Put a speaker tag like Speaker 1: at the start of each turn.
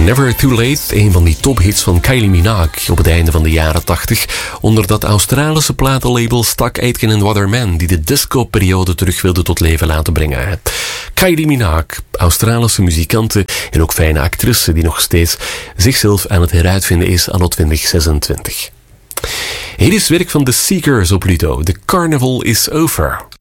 Speaker 1: Never Too Late, een van die tophits van Kylie Minogue op het einde van de jaren 80, onder dat Australische platenlabel Stuck Aitken and Waterman, die de disco-periode terug wilde tot leven laten brengen. Kylie Minogue, Australische muzikante en ook fijne actrice die nog steeds zichzelf aan het heruitvinden is anno 2026. Hier is werk van The Seekers op Pluto. The Carnival is Over.